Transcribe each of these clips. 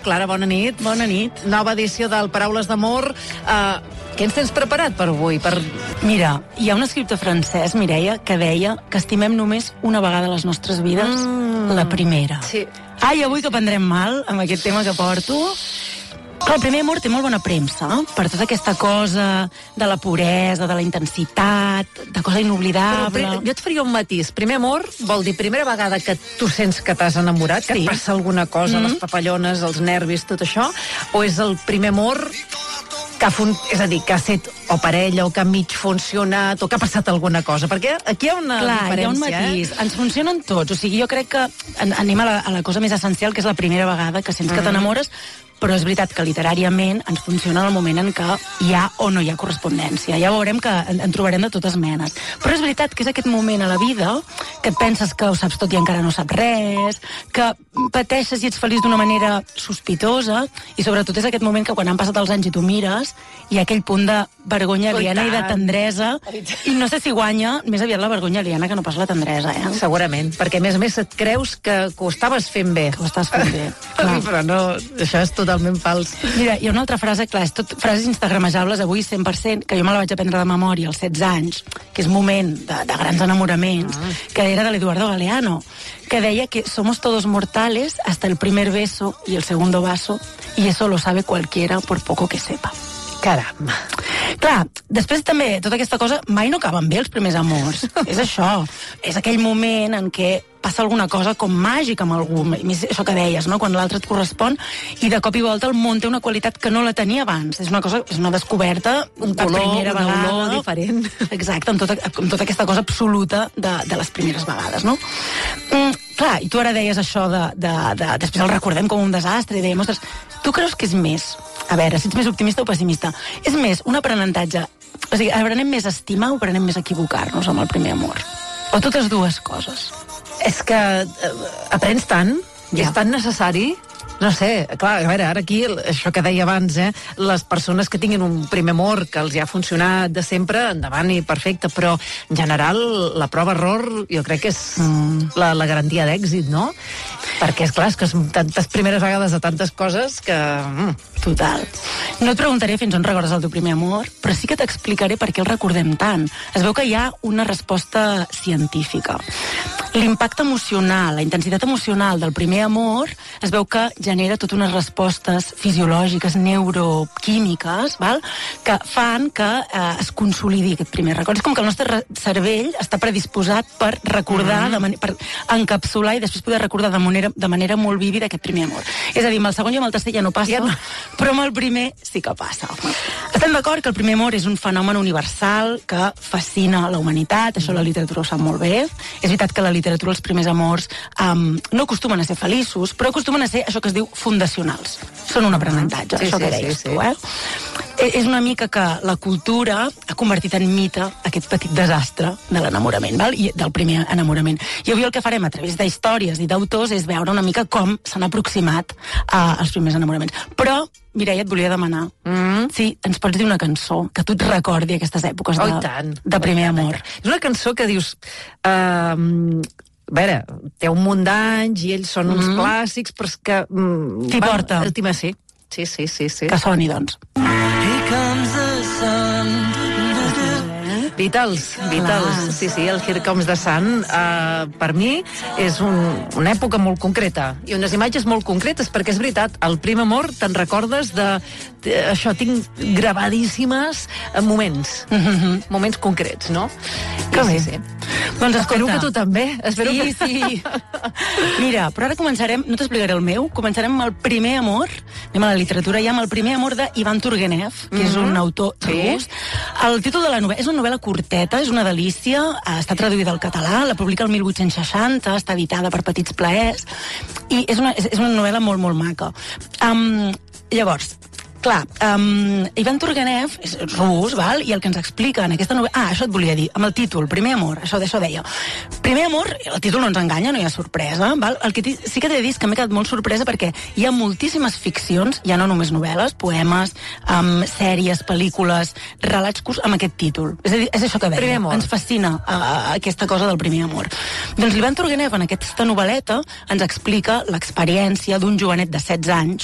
Clara, bona nit. Bona nit. Nova edició del Paraules d'Amor. Què ens tens preparat per avui? Mira, hi ha un escriptor francès, Mireia, que deia que estimem només una vegada a les nostres vides, la primera. Sí. Ai, avui que prendrem mal amb aquest tema que porto. Clar, el primer amor té molt bona premsa, per tota aquesta cosa de la puresa, de la intensitat, de cosa inoblidable. Però jo et faria un matís. Primer amor vol dir primera vegada que tu sents que t'has enamorat, que et passa alguna cosa, les papallones, els nervis, tot això, o és el primer amor que és a dir, que ha estat o parella o que ha mig funcionat o que ha passat alguna cosa, perquè aquí hi ha una diferència. Hi ha un matís. Ens funcionen tots, o sigui, jo crec que anem a la cosa més essencial, que és la primera vegada que sents que t'enamores, però és veritat que literàriament ens funciona en el moment en què hi ha o no hi ha correspondència. Ja veurem que en trobarem de totes menes. Però és veritat que és aquest moment a la vida que et penses que ho saps tot i encara no saps res, que pateixes i ets feliç d'una manera sospitosa, i sobretot és aquest moment que quan han passat els anys i tu mires, hi ha aquell punt de vergonya aliena i de tendresa, i no sé si guanya més aviat la vergonya aliena que no pas la tendresa, eh? Segurament, perquè a més et creus que ho estaves fent bé. Que ho estàs fent bé. Però no, això és totalment fals. Mira, hi ha una altra frase, clar, és tot frases instagramejables avui 100%, que jo me la vaig aprendre de memòria als 16 anys, que és moment de grans enamoraments, que era de l'Eduardo Galeano, que deia que somos todos mortales hasta el primer beso y el segundo vaso, y eso lo sabe cualquiera por poco que sepa. Caram. Clar, després també, tota aquesta cosa, mai no acaben bé els primers amors. És això. És aquell moment en què passa alguna cosa com màgica amb algú, això que deies, no? Quan l'altre et correspon, i de cop i volta el món té una qualitat que no la tenia abans. És una cosa, és una descoberta, un color, una olor diferent. Exacte, amb tota aquesta cosa absoluta de les primeres vegades, no? Clar, i tu ara deies això després el recordem com un desastre, i dèiem, ostres, tu creus que és més? A veure, si ets més optimista o pessimista. És més un aprenentatge, o sigui, aprenem més a estimar o aprenem més a equivocar-nos amb el primer amor? O totes dues coses? És que aprens tant, és tan necessari. No sé, clar, a veure, ara aquí, això que deia abans, les persones que tinguin un primer amor que els hi ha funcionat de sempre, endavant i perfecte, però en general la prova-error jo crec que és la garantia d'èxit, no? Perquè, esclar, és que són tantes primeres vegades de tantes coses que... Total. No et preguntaré fins on recordes el teu primer amor, però sí que t'explicaré per què el recordem tant. Es veu que hi ha una resposta científica. L'impacte emocional, la intensitat emocional del primer amor, es veu que genera totes unes respostes fisiològiques, neuroquímiques, val? Que fan que es consolidi aquest primer record. És com que el nostre cervell està predisposat per recordar, per encapsular i després poder recordar de manera molt vívida aquest primer amor. És a dir, amb el segon i amb el tercer ja no passa, però amb el primer sí que passa. Estem d'acord que el primer amor és un fenomen universal que fascina la humanitat, això la literatura ho sap molt bé. És veritat que la literatura, els primers amors, no acostumen a ser feliços, però acostumen a ser això que es diu fundacionals. Són un aprenentatge, això que deies tu, eh? És una mica que la cultura ha convertit en mite aquest petit desastre de l'enamorament, val? I del primer enamorament. I avui el que farem a través d'històries i d'autors és veure una mica com s'han aproximat als primers enamoraments. Però, Mireia, et volia demanar si ens pots dir una cançó que tu et recordi aquestes èpoques de primer amor. És una cançó que dius... A veure, té un munt d'anys i ells són uns clàssics, però és que... T'hi porta. Sí. Que soni, doncs. Here comes the sun. Beatles, sí, el Here Comes the Sun, per mi és una època molt concreta i unes imatges molt concretes, perquè és veritat, el primer amor te'n recordes això, tinc gravadíssimes moments concrets, no? Que bé. Sí. Doncs espero que tu també. Sí. Mira, però ara començarem, no t'explicaré el meu, començarem amb el primer amor, anem a la literatura ja, amb el primer amor d'Ivan Turgenev, que és un autor rus. El títol de la novel·la és una novel·la curteta, és una delícia, està traduïda al català, la publica el 1860, està editada per Petits Plaers, i és una novel·la molt, molt maca. Llavors, clar, Ivan Turgenev és rus, val? I el que ens explica en aquesta novel·la... això et volia dir, amb el títol, Primer amor, això deia. Primer amor, el títol no ens enganya, no hi ha sorpresa, val? El que sí que t'he de dir és que m'he quedat molt sorpresa perquè hi ha moltíssimes ficcions, ja no només novel·les, poemes, sèries, pel·lícules, relats curts amb aquest títol. És a dir, és això que deia. Ens fascina aquesta cosa del primer amor. Doncs l'Ivan Turgenev, en aquesta novel·leta, ens explica l'experiència d'un jovenet de 16 anys,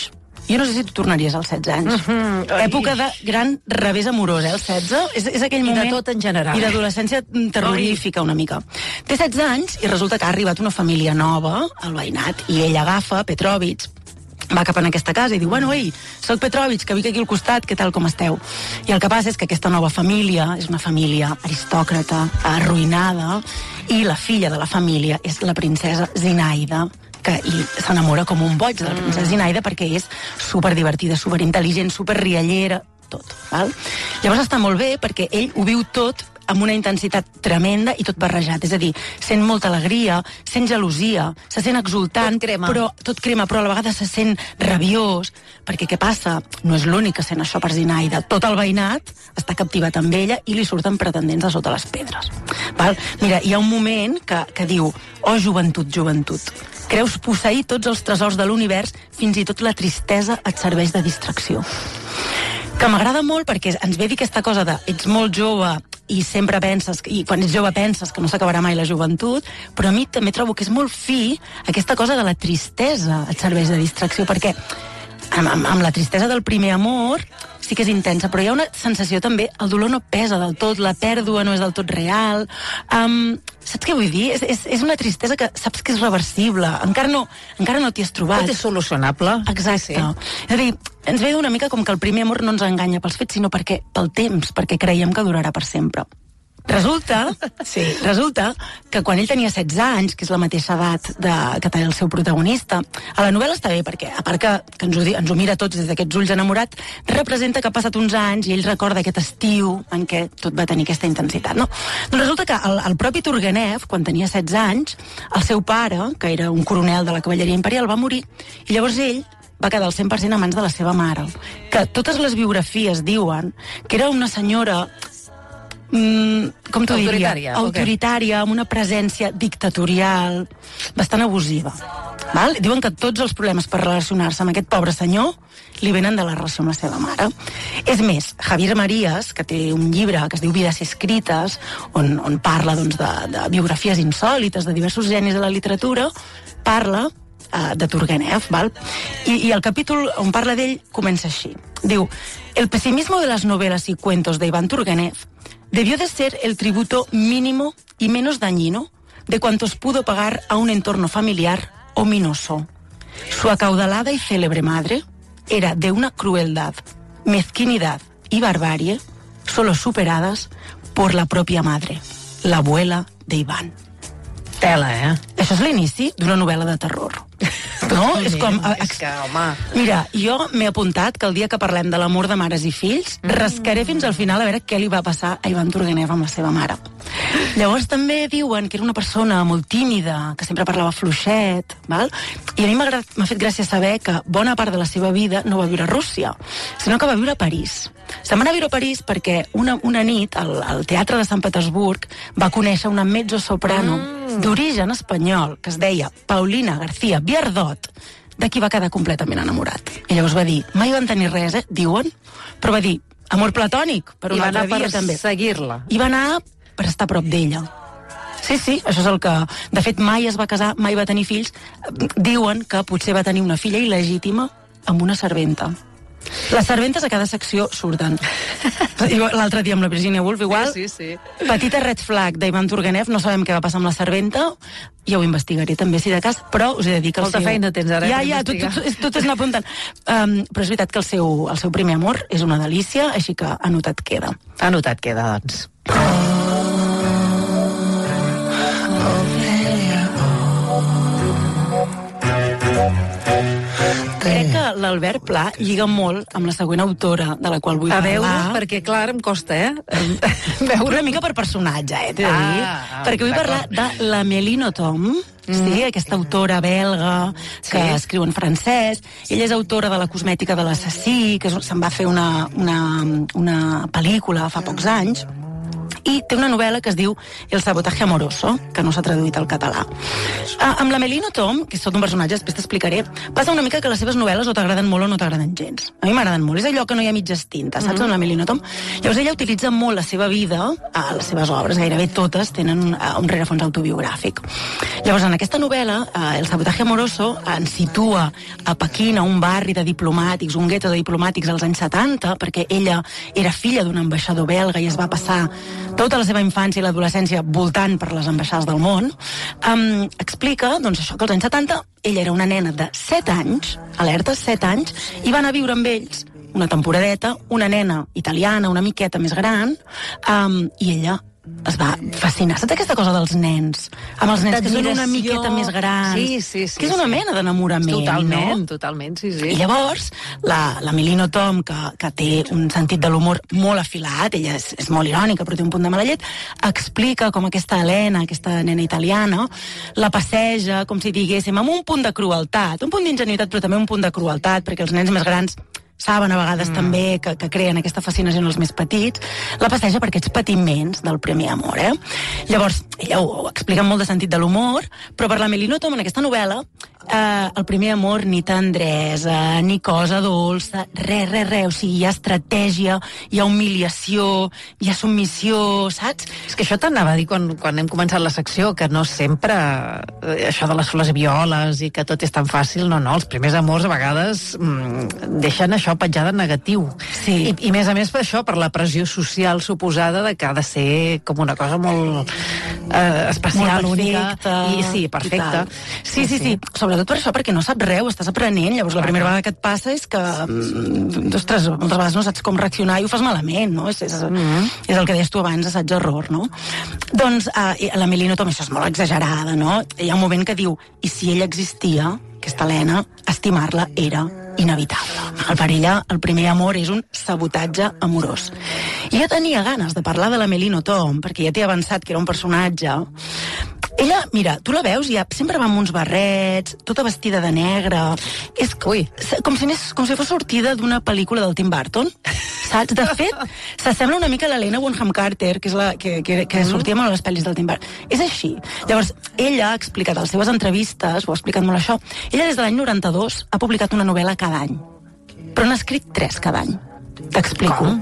Jo no sé si tu tornaries als 16 anys. Època de gran revés amorós, els 16. És aquell moment... I de tot en general. I d'adolescència terrorífica, una mica. Té 16 anys i resulta que ha arribat una família nova al veïnat i ell agafa Petrovich, va cap en aquesta casa i diu, bueno, ei, soc Petrovich, que vic aquí al costat, què tal, com esteu? I el que passa és que aquesta nova família és una família aristòcrata, arruïnada, i la filla de la família és la princesa Zinaida, que s'enamora com un boig de la princesa Zinaida perquè és superdivertida, superintel·ligent, superriallera, tot. Val? Llavors està molt bé perquè ell ho viu tot amb una intensitat tremenda i tot barrejat. És a dir, sent molta alegria, sent gelosia, se sent exultant, tot crema, però a la vegada se sent rabiós, perquè què passa? No és l'únic que sent això per Zinaida. Tot el veïnat està captivat amb ella i li surten pretendents de sota les pedres. Val? Mira, hi ha un moment que diu, oh, joventut, joventut, creus posseir tots els tresors de l'univers, fins i tot la tristesa et serveix de distracció. Que m'agrada molt perquè ens ve dir aquesta cosa de ets molt jove i sempre penses, i quan ets jove penses que no s'acabarà mai la joventut, però a mi també trobo que és molt fi aquesta cosa de la tristesa et serveix de distracció, perquè amb la tristesa del primer amor sí que és intensa, però hi ha una sensació també, el dolor no pesa del tot, la pèrdua no és del tot real, saps què vull dir? És una tristesa que saps que és reversible, encara no t'hi has trobat. Tot és solucionable. Exacte. Sí. És a dir, ens ve una mica com que el primer amor no ens enganya pels fets, sinó pel temps, perquè creiem que durarà per sempre. Resulta que quan ell tenia 16 anys, que és la mateixa edat que té el seu protagonista, a la novel·la està bé perquè, a part que ens ho mira tots des d'aquests ulls enamorats, representa que ha passat uns anys i ell recorda aquest estiu en què tot va tenir aquesta intensitat, no? Doncs resulta que el propi Turgenev, quan tenia 16 anys, el seu pare, que era un coronel de la cavalleria imperial, va morir, i llavors ell va quedar al 100% a mans de la seva mare, que totes les biografies diuen que era una senyora com t'ho diria? Autoritària, amb una presència dictatorial, bastant abusiva. Val? Diuen que tots els problemes per relacionar-se amb aquest pobre senyor li venen de la relació amb la seva mare. És més, Javier Marías, que té un llibre que es diu Vides escrites, on parla doncs, de biografies insòlites de diversos genis de la literatura, parla de Turgenev, val? I el capítol on parla d'ell comença així. Diu, el pesimismo de las novelas y cuentos de Iván Turgenev debió de ser el tributo mínimo y menos dañino de cuantos pudo pagar a un entorno familiar ominoso. Su acaudalada y célebre madre era de una crueldad, mezquinidad y barbarie solo superadas por la propia madre, la abuela de Iván. Tela, Això és l'inici d'una novel·la de terror. No? És com... És que, home... Mira, jo m'he apuntat que el dia que parlem de l'amor de mares i fills, rascaré fins al final a veure què li va passar a Iván Turgenev amb la seva mare. Llavors també diuen que era una persona molt tímida, que sempre parlava fluixet, val? I a mi m'ha fet gràcia saber que bona part de la seva vida no va viure a Rússia, sinó que va viure a París. Se'n va anar a viure a París perquè una nit al Teatre de Sant Petersburg va conèixer una mezzosoprano d'origen espanyol que es deia Paulina García Viardot, de qui va quedar completament enamorat. I llavors va dir, mai van tenir res, diuen, però va dir, amor platònic, per un altre dia també. I va anar per seguir-la. I va anar per estar a prop d'ella. Sí, això és el que... De fet, mai es va casar, mai va tenir fills. Diuen que potser va tenir una filla il·legítima amb una serventa. Les serventes a cada secció surten. L'altre dia amb la Virginia Woolf, igual. Sí. Petita red flag d'Ivan Turgenev, no sabem què va passar amb la serventa, ja ho investigaré també, si de cas, però us he de dir que molta feina tens ara. Ja, tot és anar apuntant. Però és veritat que el seu primer amor és una delícia, així que anotat queda. Anotat queda, doncs. Crec que l'Albert Pla lliga molt amb la següent autora de la qual vull parlar. A veure, perquè clar, em costa, Veure una mica per personatge, t'he de dir. Perquè vull parlar de la Mélie Nothomb, sí, aquesta autora belga que escriu en francès. Ella és autora de La cosmètica de l'assassí, que se'n va fer una pel·lícula fa pocs anys. I té una novel·la que es diu El sabotaje amoroso, que no s'ha traduït al català. Amb la Melino Tom, que és tot un personatge, després t'explicaré, passa una mica que les seves novel·les o t'agraden molt o no t'agraden gens. A mi m'agraden molt, és allò que no hi ha mitges tintes, saps, amb la Melino Tom? Llavors ella utilitza molt la seva vida, les seves obres, gairebé totes tenen un rerefons autobiogràfic. Llavors, en aquesta novel·la, El sabotaje amoroso ens situa a Pequín, a un barri de diplomàtics, un gueto de diplomàtics als anys 70, perquè ella era filla d'un ambaixador belga i es va passar tota la seva infància i l'adolescència voltant per les ambaixades del món. Explica, doncs això, que als anys 70 ella era una nena de 7 anys, alerta, 7 anys, i va anar a viure amb ells una temporadeta, una nena italiana, una miqueta més gran, i ella es va fascinar. Saps aquesta cosa dels nens? Amb els nens que són una miqueta més grans. Sí. Que és una mena d'enamorament, totalment, no? Totalment, sí. I llavors, la Melino Tom, que té un sentit de l'humor molt afilat, ella és molt irònica, però té un punt de mala llet, explica com aquesta Helena, aquesta nena italiana, la passeja, com si diguéssim, amb un punt de crueltat, un punt d'ingenuïtat, però també un punt de crueltat, perquè els nens més grans saben a vegades també que creen aquesta fascinació en els més petits, la passeja per aquests patiments del primer amor, Llavors, ella ho explica amb molt de sentit de l'humor, però per la Melino Tom, en aquesta novel·la, el primer amor ni tendresa, ni cosa dolça, res, o sigui, hi ha estratègia, hi ha humiliació, hi ha submissió, saps? És que això t'anava a dir quan hem començat la secció, que no sempre això de les flors i violes i que tot és tan fàcil, no, els primers amors a vegades deixen això petjada en negatiu. Sí. I més a més per això, per la pressió social suposada de que ha de ser com una cosa molt especial, molt única. Sí, perfecta. Sí. Sobretot per això, perquè no saps res, ho estàs aprenent, llavors la primera vegada que et passa és que, ostres, moltes vegades no saps com reaccionar i ho fas malament, no? És el que deies tu abans, assaig-error, no? Doncs la Melino Tom, això és molt exagerada, no? Hi ha un moment que diu, i si ella existia, aquesta Helena, estimar-la era inevitable. Per ella, el primer amor és un sabotatge amorós. I jo tenia ganes de parlar de la Melino Tom, perquè ja t'he avançat que era un personatge. Ella, mira, tu la veus i sempre va amb uns barrets, tota vestida de negre. És com si fos sortida d'una pel·lícula del Tim Burton, saps? De fet, s'assembla una mica a l'Helena Bonham Carter, que és la que sortia molt a les pel·lis del Tim Burton. És així. Llavors, ella ha explicat a les seves entrevistes, ho ha explicat molt això, ella des de l'any 92 ha publicat una novel·la cada any, però n'ha escrit 3 cada any. T'explico.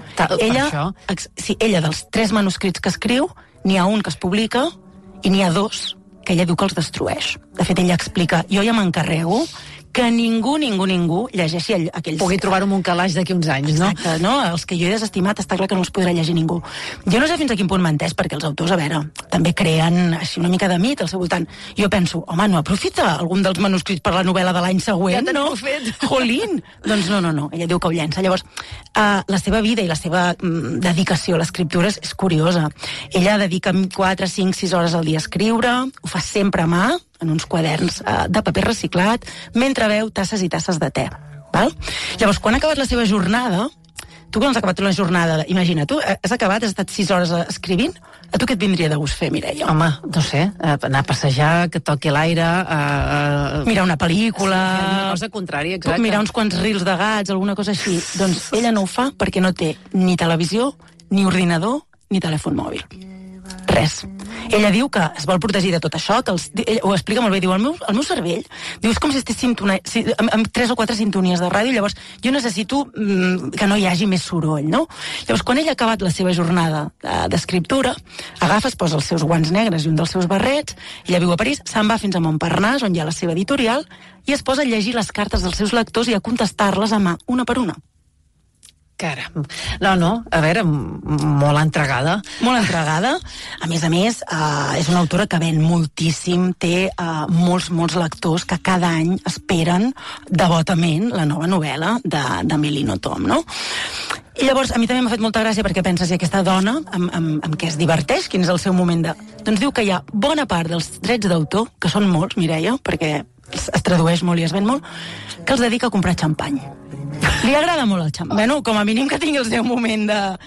Ella, dels 3 manuscrits que escriu, n'hi ha un que es publica i n'hi ha 2 que ella diu que els destrueix. De fet, ella explica, jo ja m'encarrego que ningú llegeixi aquells... Pugui trobar un calaix d'aquí uns anys, no? Exacte, no? Els que jo he desestimat està clar que no els podrà llegir ningú. Jo no sé fins a quin punt m'entès, perquè els autors, a veure, també creen així una mica de mit al seu voltant. Jo penso, home, no aprofita algun dels manuscrits per la novel·la de l'any següent, ja no? Jolín! Doncs no, ella diu que ho llença. Llavors, la seva vida i la seva dedicació a l'escriptura és curiosa. Ella dedica 4, 5, 6 hores al dia a escriure, ho fa sempre a mà, en uns quaderns de paper reciclat, mentre beu tasses i tasses de te. Val? Llavors, quan ha acabat la seva jornada, tu quan has acabat una jornada, imagina, tu has acabat, has estat 6 hores escrivint, a tu què et vindria de gust fer, Mireia? Home, no sé, anar a passejar, que toqui l'aire... mirar una pel·lícula... Una cosa contrària, exacte. Mirar uns quants reels de gats, alguna cosa així. Doncs ella no ho fa perquè no té ni televisió, ni ordinador, ni telèfon mòbil. Res. Ella diu que es vol protegir de tot això, que ella ho explica molt bé, diu, el meu cervell, diu, és com si estigués amb 3 o 4 sintonies de ràdio, llavors jo necessito que no hi hagi més soroll, no? Llavors, quan ella ha acabat la seva jornada d'escriptura, agafa, es posa els seus guants negres i un dels seus barrets, ella viu a París, se'n va fins a Montparnasse, on hi ha la seva editorial, i es posa a llegir les cartes dels seus lectors i a contestar-les a mà, una per una. Caram. No, a veure, molt entregada. Molt entregada. A més, és una autora que ven moltíssim, té molts lectors que cada any esperen devotament la nova novel·la de Melino Tom, no? I llavors, a mi també m'ha fet molta gràcia perquè penses, i aquesta dona, amb què es diverteix, quin és el seu moment de... Doncs diu que hi ha bona part dels drets d'autor, que són molts, Mireia, perquè es tradueix molt i es ven molt, que els dedica a comprar xampany. Li agrada molt el xampany. Bueno, com a mínim que tingui el seu moment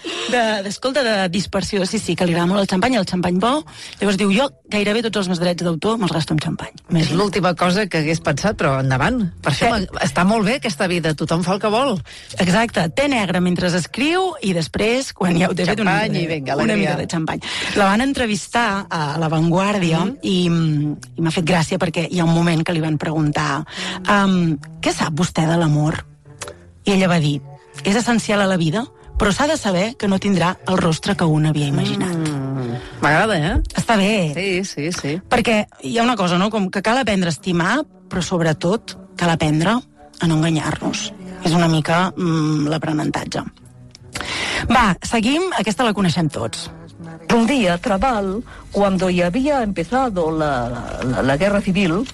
de dispersió. Sí, que li agrada molt el xampany bo. Llavors diu, jo gairebé tots els meus drets d'autor me'ls gasto en xampany. És l'última cosa que hagués pensat, però endavant. Per això està molt bé aquesta vida, tothom fa el que vol. Exacte, té negre mentre escriu i després, quan ja ho té fet, una mica de xampany. La van entrevistar a La Vanguardia i m'ha fet gràcia perquè hi ha un moment que li van preguntar què sap vostè de l'amor? I ella va dir, és essencial a la vida, però s'ha de saber que no tindrà el rostre que un havia imaginat. M'agrada, Està bé. Sí. Perquè hi ha una cosa, no?, com que cal aprendre a estimar, però sobretot cal aprendre a no enganyar-nos. És una mica l'aprenentatge. Va, seguim, aquesta la coneixem tots. Un día, Trabal, cuando ya había empezado la guerra civil,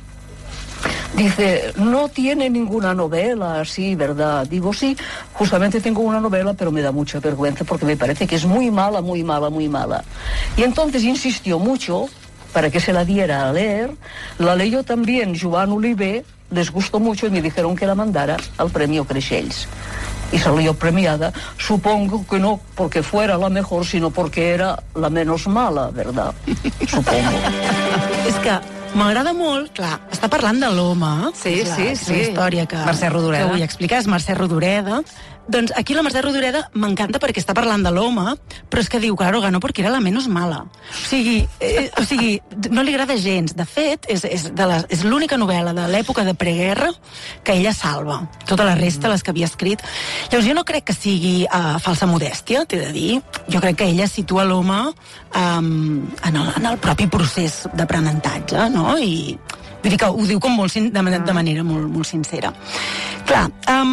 dice, no tiene ninguna novela así, ¿verdad? Digo, sí, justamente tengo una novela, pero me da mucha vergüenza porque me parece que es muy mala, muy mala, muy mala. Y entonces insistió mucho para que se la diera a leer. La leyó también Joan Oliver, les gustó mucho y me dijeron que la mandara al premio Creixells. Y salió premiada, supongo que no porque fuera la mejor, sino porque era la menos mala, ¿verdad? Supongo. És que m'agrada molt, clar, està parlant de l'home. Sí. És la història que Mercè Rodoreda. Que vull explicar, és Mercè Rodoreda. Doncs aquí la Mercè Rodoreda m'encanta perquè està parlant de l'home, però és que diu, claro, ganó perquè era la menos mala. O sigui, no li agrada gens. De fet, és l'única novel·la de l'època de preguerra que ella salva. Tota la resta, les que havia escrit. Llavors, jo no crec que sigui falsa modèstia, t'he de dir. Jo crec que ella situa l'home en el propi procés d'aprenentatge, no? I vull dir que ho diu com de manera molt sincera. Clar,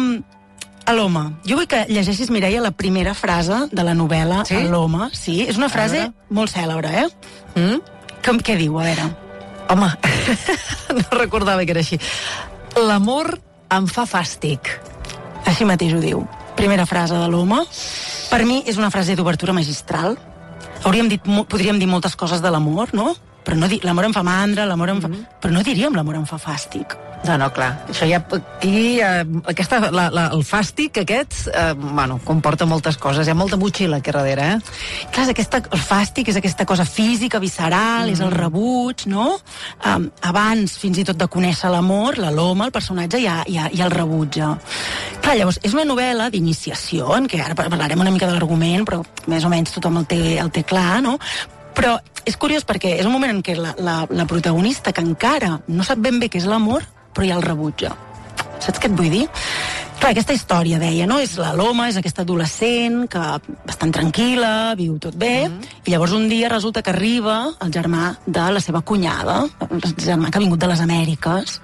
a l'home. Jo vull que llegeixis, Mireia, la primera frase de la novel·la a l'home. Sí, és una frase molt cèlebre, Què diu, a veure? Home, no recordava que era així. L'amor em fa fàstic. Així mateix ho diu. Primera frase de l'home. Per mi és una frase d'obertura magistral. Podríem dir moltes coses de l'amor, no? Però no l'amor em fa mandra, però no diríem l'amor em fa fàstic. No, clar. Això ja aquí, el fàstic aquest, comporta moltes coses. Hi ha molta motxilla aquí darrere, Clar, el fàstic és aquesta cosa física, visceral, és el rebuig, no? Abans, fins i tot, de conèixer l'amor, l'home, el personatge, ja el rebutja. Clar, llavors, és una novel·la d'iniciació, en què ara parlarem una mica de l'argument, però més o menys tothom el té clar, no? Però és curiós perquè és un moment en què la protagonista, que encara no sap ben bé què és l'amor, però ja el rebutja. Saps què et vull dir? Clar, aquesta història, deia, no? És l'home, és aquesta adolescent que bastant tranquil·la, viu tot bé, i llavors un dia resulta que arriba el germà de la seva cunyada, el germà que ha vingut de les Amèriques,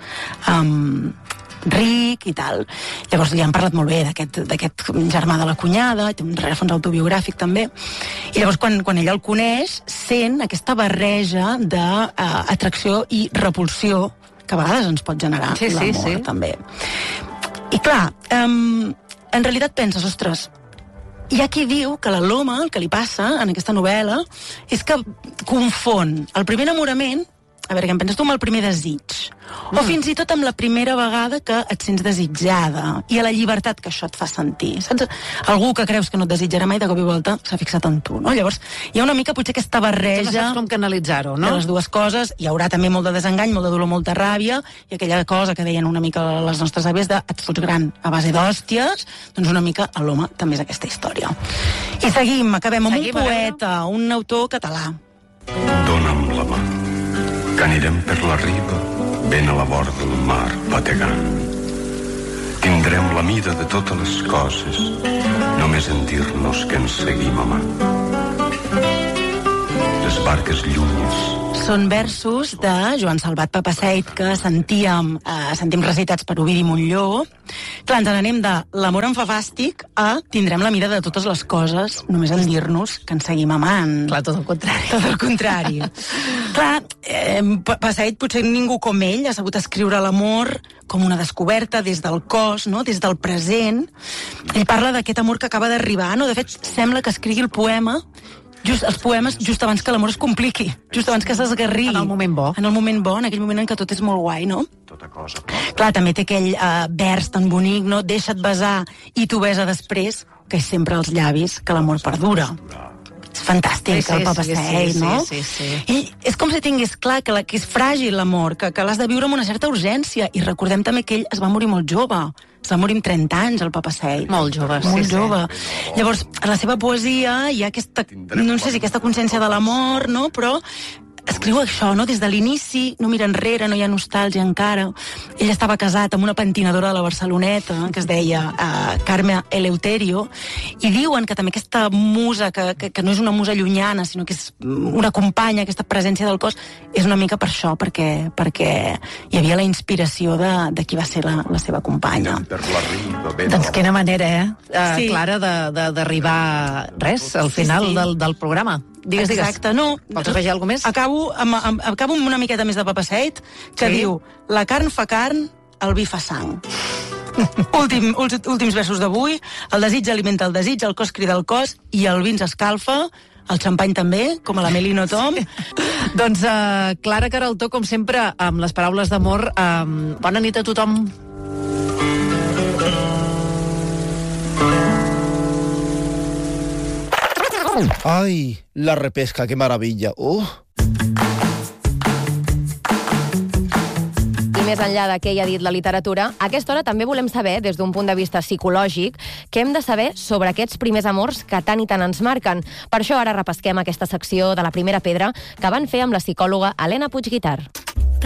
ric i tal. Llavors li han parlat molt bé d'aquest germà de la cunyada, té un rerefons autobiogràfic també, i llavors quan ella el coneix sent aquesta barreja d'atracció i repulsió que a vegades ens pot generar l'amor, també. I clar, en realitat penses, ostres, hi ha qui diu que l'home, el que li passa en aquesta novel·la, és que confon el primer enamorament, a veure, què en penses tu, amb el primer desig? O fins i tot amb la primera vegada que et sents desitjada i a la llibertat que això et fa sentir. Saps? Algú que creus que no et desitjarà mai, de cop i volta s'ha fixat en tu, no? Llavors, hi ha una mica potser aquesta barreja... No saps com canalitzar-ho, no? De les dues coses. Hi haurà també molt de desengany, molt de dolor, molta ràbia, i aquella cosa que deien una mica les nostres àvies de et fots gran a base d'hòsties, doncs una mica a l'home també és aquesta història. I acabem amb un poeta, un autor català. Dóna'm la mà, que anirem per la riba, ben a la vora del mar bategant. Tindrem la mida de totes les coses, només en dir-nos que ens seguim amant. Les barques llunyes. Són versos de Joan Salvat Papasseit que sentim recitats per Ovidi Montllor. Clar, ens n'anem de l'amor em fa fàstic a tindrem la mida de totes les coses, només en dir-nos que ens seguim amant. Clar, tot el contrari. Tot el contrari. Clar, Papasseit, potser ningú com ell, ha sabut escriure l'amor com una descoberta des del cos, no? Des del present. Ell parla d'aquest amor que acaba d'arribar, no? De fet, sembla que escrigui el poema just els poemes just abans que l'amor es compliqui, just abans que s'esgarri. En el moment bo. En el moment bo, en aquell moment en què tot és molt guai, no? Clar, també té aquell vers tan bonic, no? Deixa't besar i tu besa després, que és sempre als llavis, que l'amor perdura. És fantàstic, el Papaseit, no? Sí. I és com si tingués clar que és fràgil l'amor, que l'has de viure amb una certa urgència. I recordem també que ell es va morir molt jove. Es va morir amb 30 anys, el Papaseit. Molt jove, Molt jove. Llavors, a la seva poesia hi ha aquesta, no sé si aquesta consciència de l'amor, no? Però escriu això, no? Des de l'inici, no mira enrere, no hi ha nostàlgia encara. Ell estava casat amb una pentinadora de la Barceloneta, que es deia Carme Eleuterio, i diuen que també aquesta musa, que no és una musa llunyana, sinó que és una companya, aquesta presència del cos, és una mica per això, perquè hi havia la inspiració de qui va ser la seva companya. Doncs quina manera, Sí. Clara, d'arribar al final del programa. Digues. Exacte, no. Vols afegir alguna més? Acabo amb una miqueta més de Papaseit, que diu: la carn fa carn, el vi fa sang. Últims versos d'avui. El desig alimenta el desig, el cos crida el cos i el vi ens escalfa. El xampany també, com a la Melino Tom. Doncs Clara Queraltó, com sempre, amb les paraules d'amor. Bona nit a tothom. Ay, la repesca, qué maravilla. I més enllà de què hi ha dit la literatura, a aquesta hora també volem saber, des d'un punt de vista psicològic, què hem de saber sobre aquests primers amors que tant i tant ens marquen. Per això ara repesquem aquesta secció de la primera pedra que van fer amb la psicòloga Helena Puigguitart.